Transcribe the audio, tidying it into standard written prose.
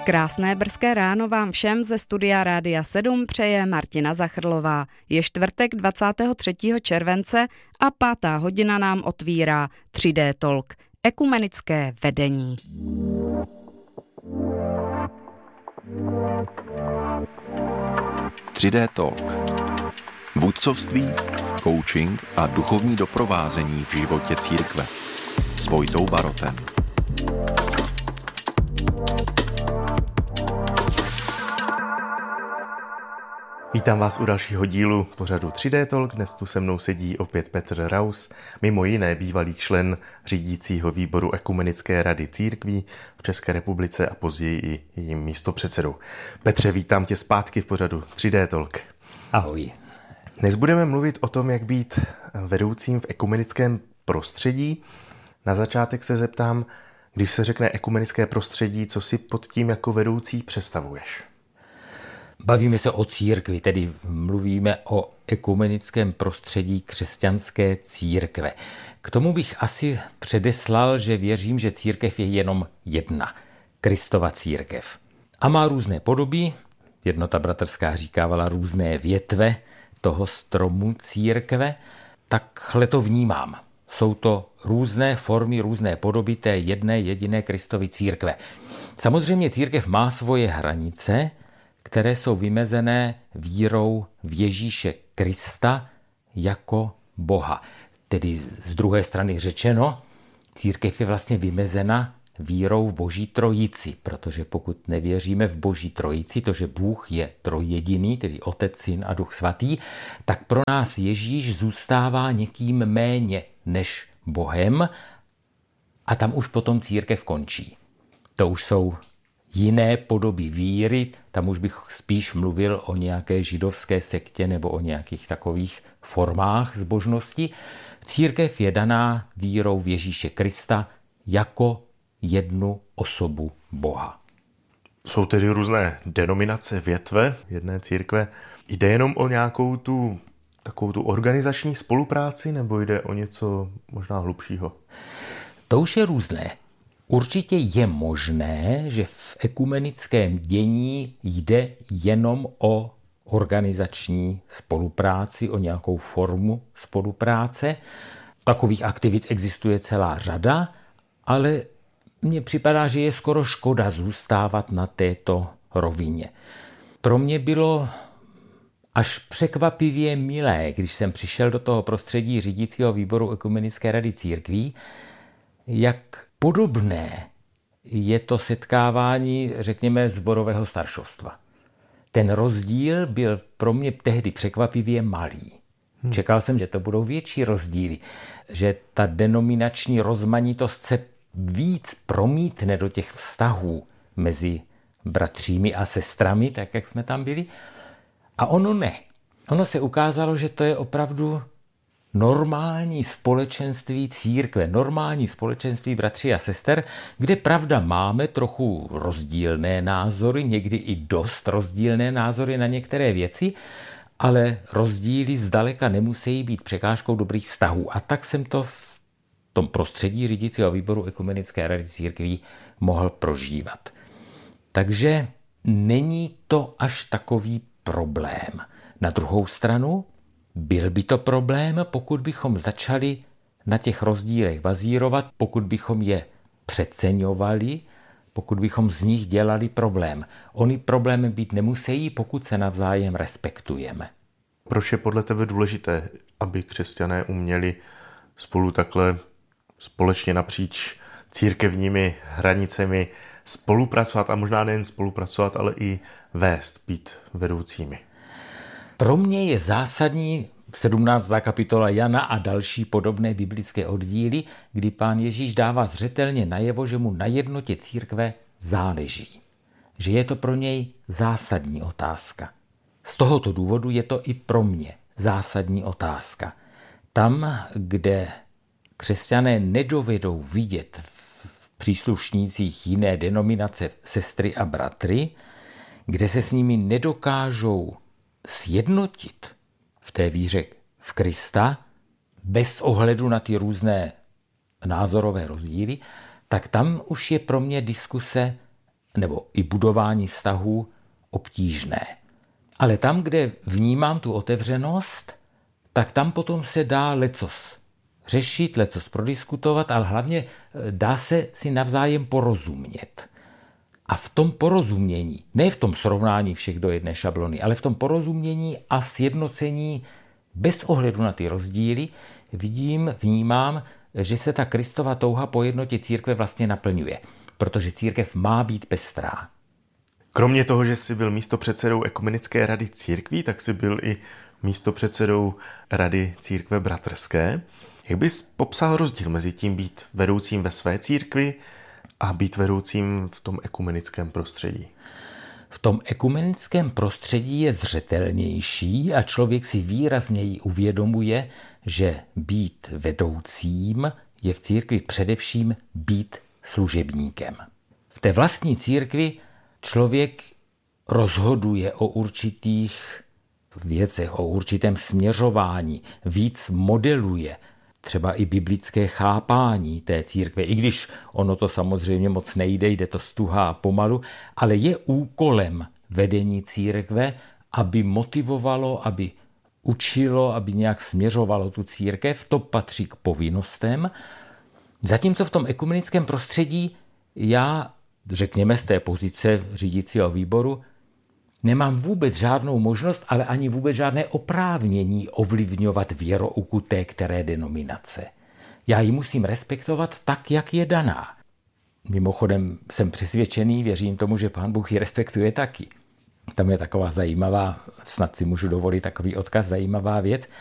Krásné brzké ráno vám všem ze studia Rádia 7 přeje Martina Zachrlová. Je čtvrtek 23. července a 5. hodina nám otvírá 3D Talk, ekumenické vedení. Tři Talk. Vůdcovství, coaching a duchovní doprovázení v životě církve. S Vojtou Barotem. Vítám vás u dalšího dílu pořadu 3D Talk. Dnes tu se mnou sedí opět Petr Raus, mimo jiné bývalý člen řídícího výboru Ekumenické rady církví v České republice a později i jejím místopředsedou. Petře, vítám tě zpátky v pořadu 3D Talk. Ahoj. Dnes budeme mluvit o tom, jak být vedoucím v ekumenickém prostředí. Na začátek se zeptám, když se řekne ekumenické prostředí, co si pod tím jako vedoucí představuješ? Bavíme se o církvi, tedy mluvíme o ekumenickém prostředí křesťanské církve. K tomu bych asi předeslal, že věřím, že církev je jenom jedna, Kristova církev. A má různé podoby, Jednota bratrská říkávala různé větve toho stromu církve, takhle to vnímám. Jsou to různé formy, různé podoby té jedné jediné Kristovy církve. Samozřejmě církev má svoje hranice, které jsou vymezené vírou v Ježíše Krista jako Boha. Tedy z druhé strany řečeno, církev je vlastně vymezena vírou v Boží trojici, protože pokud nevěříme v Boží trojici, to, že Bůh je trojjediný, tedy Otec, Syn a Duch Svatý, tak pro nás Ježíš zůstává někým méně než Bohem a tam už potom církev končí. To už jsou jiné podoby víry, tam už bych spíš mluvil o nějaké židovské sektě nebo o nějakých takových formách zbožnosti. Církev je daná vírou v Ježíše Krista jako jednu osobu Boha. Jsou tedy různé denominace, větve jedné církve. Jde jenom o nějakou takovou tu organizační spolupráci nebo jde o něco možná hlubšího? To už je různé. Určitě je možné, že v ekumenickém dění jde jenom o organizační spolupráci, o nějakou formu spolupráce. Takových aktivit existuje celá řada, ale mně připadá, že je skoro škoda zůstávat na této rovině. Pro mě bylo až překvapivě milé, když jsem přišel do toho prostředí řídícího výboru Ekumenické rady církví, jak podobné je to setkávání, řekněme, sborového staršovstva. Ten rozdíl byl pro mě tehdy překvapivě malý. Čekal jsem, že to budou větší rozdíly, že ta denominační rozmanitost se víc promítne do těch vztahů mezi bratřími a sestrami, tak jak jsme tam byli. A ono ne. Ono se ukázalo, že to je opravdu normální společenství církve, normální společenství bratří a sester, kde pravda máme trochu rozdílné názory, někdy i dost rozdílné názory na některé věci, ale rozdíly zdaleka nemusí být překážkou dobrých vztahů. A tak jsem to v tom prostředí řídícího výboru Ekumenické rady církví mohl prožívat. Takže není to až takový problém. Na druhou stranu byl by to problém, pokud bychom začali na těch rozdílech bazírovat, pokud bychom je přeceňovali, pokud bychom z nich dělali problém. Oni problémy být nemusí, pokud se navzájem respektujeme. Proč je podle tebe důležité, aby křesťané uměli spolu takhle společně napříč církevními hranicemi spolupracovat a možná nejen spolupracovat, ale i vést, být vedoucími? Pro mě je zásadní 17. kapitola Jana a další podobné biblické oddíly, kdy Pán Ježíš dává zřetelně najevo, že mu na jednotě církve záleží. Že je to pro něj zásadní otázka. Z tohoto důvodu je to i pro mě zásadní otázka. Tam, kde křesťané nedovedou vidět v příslušnících jiné denominace sestry a bratry, kde se s nimi nedokážou sjednotit v té víře v Krista, bez ohledu na ty různé názorové rozdíly, tak tam už je pro mě diskuse nebo i budování vztahů obtížné. Ale tam, kde vnímám tu otevřenost, tak tam potom se dá lecos řešit, lecos prodiskutovat, ale hlavně dá se si navzájem porozumět. A v tom porozumění, ne v tom srovnání všech do jedné šablony, ale v tom porozumění a sjednocení bez ohledu na ty rozdíly vnímám, že se ta Kristova touha po jednotě církve vlastně naplňuje, protože církev má být pestrá. Kromě toho, že jsi byl místopředsedou Ekumenické rady církví, tak jsi byl i místopředsedou Rady církve bratrské. Jak bys popsal rozdíl mezi tím být vedoucím ve své církvi a být vedoucím v tom ekumenickém prostředí? V tom ekumenickém prostředí je zřetelnější a člověk si výrazněji uvědomuje, že být vedoucím je v církvi především být služebníkem. V té vlastní církvi člověk rozhoduje o určitých věcech, o určitém směřování, víc modeluje třeba i biblické chápání té církve, i když ono to samozřejmě moc nejde, jde to stuha a pomalu, ale je úkolem vedení církve, aby motivovalo, aby učilo, aby nějak směřovalo tu církev, to patří k povinnostem. Zatímco v tom ekumenickém prostředí já, řekněme z té pozice řídícího výboru, nemám vůbec žádnou možnost, ale ani vůbec žádné oprávnění ovlivňovat věrouku té které denominace. Já ji musím respektovat tak, jak je daná. Mimochodem jsem přesvědčený, věřím tomu, že Pán Bůh ji respektuje taky. Tam je taková zajímavá, snad si můžu dovolit takový odkaz, zajímavá věc.